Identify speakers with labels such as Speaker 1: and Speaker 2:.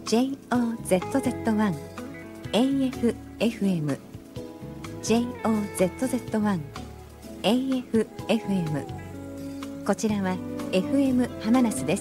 Speaker 1: JOZZ1 AFFM JOZZ1 AFFM こちらは FM ハマナスです。